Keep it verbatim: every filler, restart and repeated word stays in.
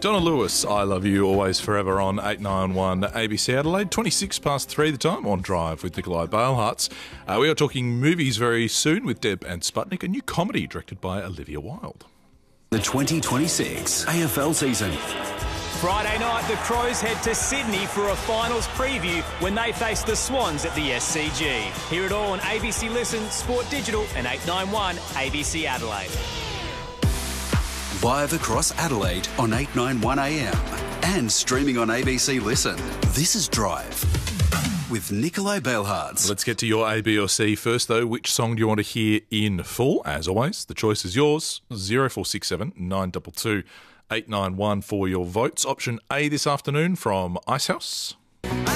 Donna Lewis, I Love You, Always Forever on eight ninety-one A B C Adelaide. twenty-six past three the time on Drive with Nikolai Balehartz. Uh, we are talking movies very soon with Deb and Sputnik, a new comedy directed by Olivia Wilde. The twenty twenty-six A F L season. Friday night, the Crows head to Sydney for a finals preview when they face the Swans at the S C G. Hear it all on A B C Listen, Sport Digital and eight ninety-one A B C Adelaide. Live across Adelaide on eight ninety-one A M and streaming on A B C Listen. This is Drive with Nikolai Balehartz. Let's get to your A, B or C first, though. Which song do you want to hear in full? As always, the choice is yours. zero four six seven nine two two eight nine one for your votes. Option A this afternoon from Icehouse.